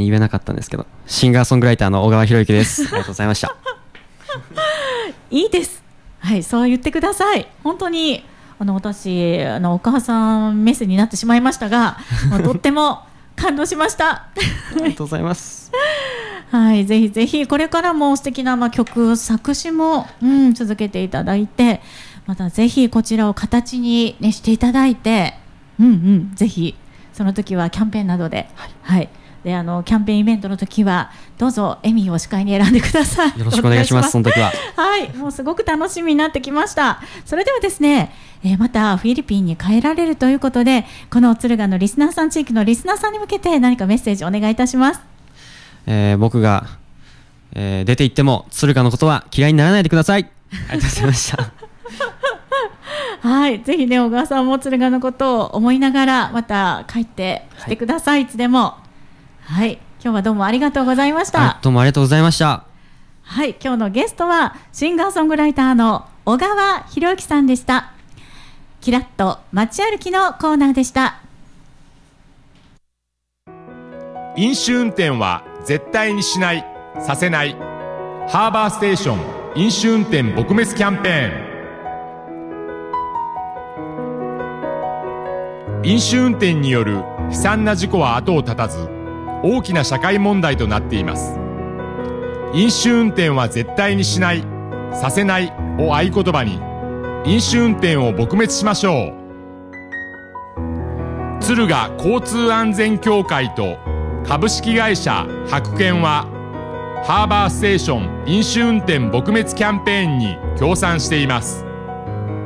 言えなかったんですけど、シンガーソングライターの小川博之です。ありがとうございました。 いいです。はい、そう言ってください。本当に私お母さん目線になってしまいましたが、とっても感動しました。 ありがとうございます。 はい、ぜひぜひこれからも素敵な曲作詞も、続けていただいて、またぜひこちらを形に、ね、していただいて、ぜひその時はキャンペーンなどで、はいでキャンペーンイベントの時はどうぞエミを司会に選んでください。 よろしくお願いします。その時ははい、もうすごく楽しみになってきました。それではですね、またフィリピンに帰られるということで、この敦賀のリスナーさん、地域のリスナーさんに向けて何かメッセージお願いいたします。 僕が、出て行っても敦賀のことは嫌いにならないでください。ありがとうございましたはい、ぜひね、小川さんも敦賀のことを思いながらまた帰ってきてください、いつでも。はい、今日はどうもありがとうございました。 どうもありがとうございました。 はい、今日のゲストはシンガーソングライターの小川博之さんでした。キラッと街歩きのコーナーでした。 飲酒運転は絶対にしない、させない。ハーバーステーション飲酒運転撲滅キャンペーン。飲酒運転による悲惨な事故は後を絶たず、大きな社会問題となっています。飲酒運転は絶対にしない、させないを合言葉に、飲酒運転を撲滅しましょう。敦賀交通安全協会と株式会社白犬は、ハーバーステーション飲酒運転撲滅キャンペーンに協賛しています。